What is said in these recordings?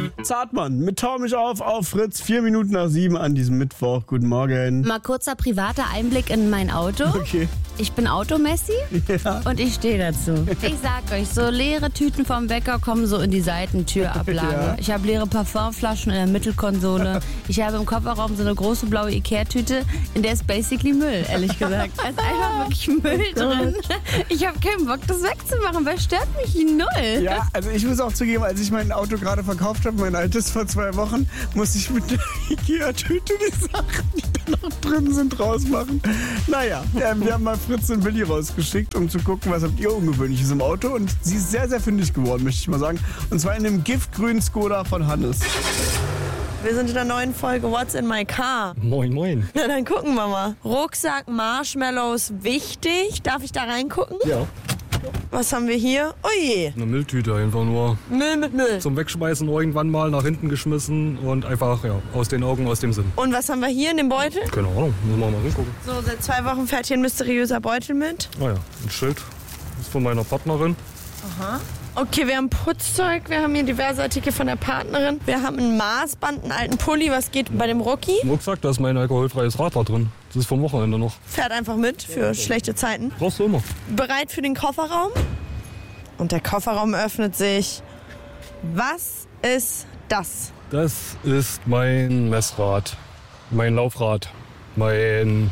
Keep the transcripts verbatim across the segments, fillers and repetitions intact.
Zartmann, mit Tau mich auf, auf Fritz, vier Minuten nach sieben an diesem Mittwoch. Guten Morgen. Mal kurzer privater Einblick in mein Auto. Okay. Ich bin Automessi Ja. und ich stehe dazu. Ich sag euch, so leere Tüten vom Bäcker kommen so in die Seitentürablage. Ja. Ich habe leere Parfumflaschen in der Mittelkonsole. Ich habe im Kofferraum so eine große blaue Ikea-Tüte, in der ist basically Müll, ehrlich gesagt. Da ist einfach wirklich Müll drin. Ich habe keinen Bock, das wegzumachen. Wer stört mich? Null. Ja, also ich muss auch zugeben, als ich mein Auto gerade verkauft habe, mein altes vor zwei Wochen, musste ich mit der Ikea-Tüte die Sachen, die da noch drin sind, rausmachen. Naja, ähm, wir haben mal Fritz und Willi rausgeschickt, um zu gucken, was habt ihr Ungewöhnliches im Auto. Und sie ist sehr, sehr fündig geworden, möchte ich mal sagen. Und zwar in einem giftgrünen Skoda von Hannes. Wir sind in der neuen Folge What's in my car? Moin, moin. Na, dann gucken wir mal. Rucksack, Marshmallows, wichtig. Darf ich da reingucken? Ja, Was haben wir hier? Oh je, eine Mülltüte einfach nur. Müll mit Müll. Zum Wegschmeißen irgendwann mal nach hinten geschmissen und einfach ja, aus den Augen, aus dem Sinn. Und was haben wir hier in dem Beutel? Keine Ahnung, müssen wir mal hingucken. So, seit zwei Wochen fährt hier ein mysteriöser Beutel mit. Ah ja, ein Schild. Das ist von meiner Partnerin. Okay, wir haben Putzzeug, wir haben hier diverse Artikel von der Partnerin. Wir haben ein Maßband, einen alten Pulli, was geht bei dem Rucki. Im Rucksack, da ist mein alkoholfreies Rad da drin. Das ist vom Wochenende noch. Fährt einfach mit für schlechte Zeiten. Brauchst du immer. Bereit für den Kofferraum? Und der Kofferraum öffnet sich. Was ist das? Das ist mein Messrad. Mein Laufrad. Mein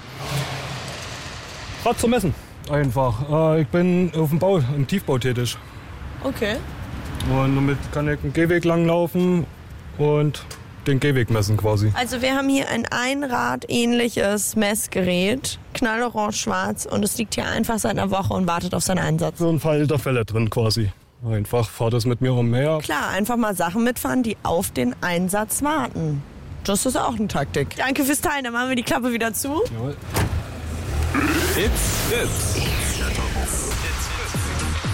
Rad zum Messen. Einfach. Äh, ich bin auf dem Bau, im Tiefbau tätig. Okay. Und damit kann ich einen Gehweg langlaufen und den Gehweg messen quasi. Also wir haben hier ein Einrad-ähnliches Messgerät, knallorange-schwarz, und es liegt hier einfach seit einer Woche und wartet auf seinen Einsatz. So ein Fall der Fälle drin quasi. Einfach fahr das mit mir umher. Klar, einfach mal Sachen mitfahren, die auf den Einsatz warten. Das ist auch eine Taktik. Danke fürs Teilen, dann machen wir die Klappe wieder zu. Jawohl. It's Fritz.